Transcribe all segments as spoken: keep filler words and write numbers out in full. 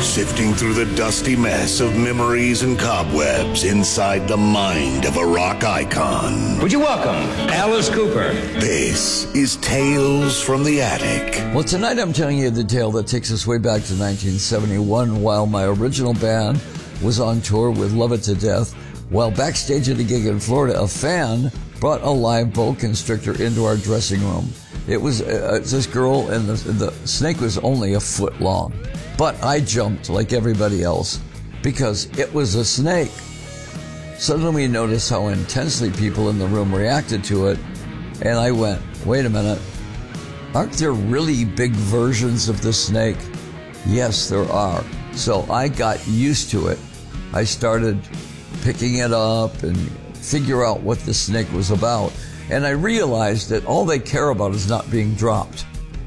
Sifting through the dusty mess of memories and cobwebs inside the mind of a rock icon. Would you welcome Alice Cooper? This is Tales from the Attic. Well, tonight I'm telling you the tale that takes us way back to nineteen seventy-one, while my original band was on tour with Love It to Death. While backstage at a gig in Florida, a fan brought a live boa constrictor into our dressing room. It was uh, this girl, and the, the snake was only a foot long. But I jumped like everybody else because it was a snake. Suddenly we noticed how intensely people in the room reacted to it, and I went, wait a minute, aren't there really big versions of the snake? Yes, there are. So I got used to it. I started picking it up and figure out what the snake was about. And I realized that all they care about is not being dropped.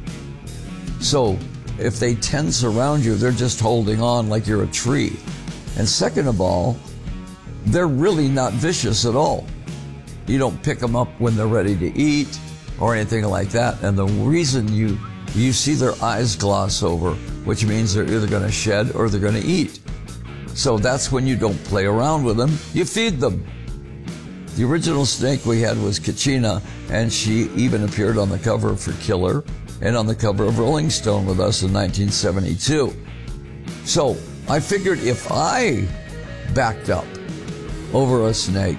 So if they tense around you, they're just holding on like you're a tree. And second of all, they're really not vicious at all. You don't pick them up when they're ready to eat or anything like that. And the reason you you see their eyes gloss over, which means they're either going to shed or they're going to eat. So that's when you don't play around with them, you feed them. The original snake we had was Kachina, and she even appeared on the cover for Killer and on the cover of Rolling Stone with us in nineteen seventy-two. So I figured if I backed up over a snake,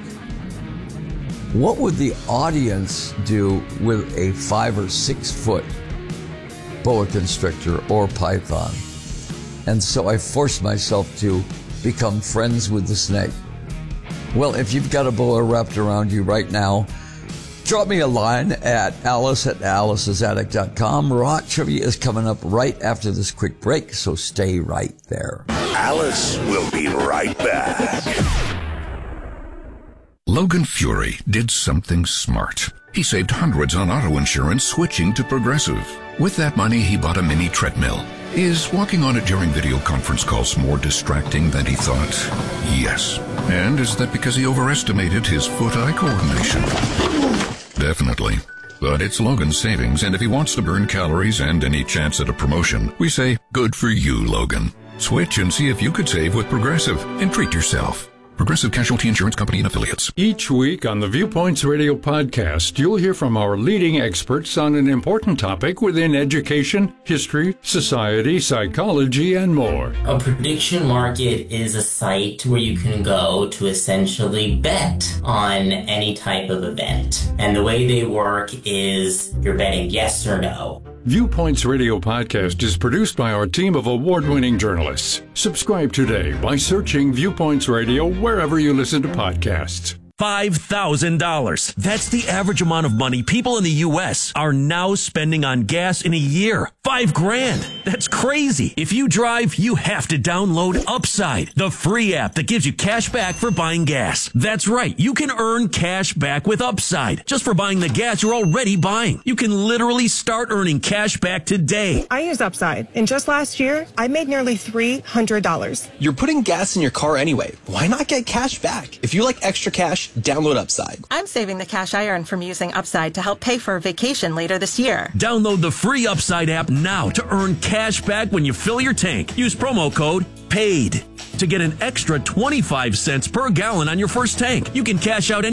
what would the audience do with a five or six foot boa constrictor or python? And so I forced myself to become friends with the snake. Well, if you've got a boa wrapped around you right now, drop me a line at alice at alice's attic dot com. Rock Trivia is coming up right after this quick break, so stay right there. Alice will be right back. Logan Fury did something smart. He saved hundreds on auto insurance switching to Progressive. With that money, he bought a mini treadmill. Is walking on it during video conference calls more distracting than he thought? Yes. And is that because he overestimated his foot-eye coordination? Definitely. But it's Logan's savings, and if he wants to burn calories and any chance at a promotion, we say, good for you, Logan. Switch and see if you could save with Progressive and treat yourself. Progressive Casualty Insurance Company and Affiliates. Each week on the Viewpoints Radio podcast, you'll hear from our leading experts on an important topic within education, history, society, psychology, and more. A prediction market is a site where you can go to essentially bet on any type of event. And the way they work is you're betting yes or no. Viewpoints Radio podcast is produced by our team of award-winning journalists. Subscribe today by searching Viewpoints Radio wherever you listen to podcasts. five thousand dollars. That's the average amount of money people in the U S are now spending on gas in a year. Five grand. That's crazy. If you drive, you have to download Upside, the free app that gives you cash back for buying gas. That's right. You can earn cash back with Upside just for buying the gas you're already buying. You can literally start earning cash back today. I use Upside, and just last year, I made nearly three hundred dollars. You're putting gas in your car anyway. Why not get cash back? If you like extra cash, download Upside. I'm saving the cash I earn from using Upside to help pay for a vacation later this year. Download the free Upside app now to earn cash back when you fill your tank. Use promo code PAID to get an extra twenty-five cents per gallon on your first tank. You can cash out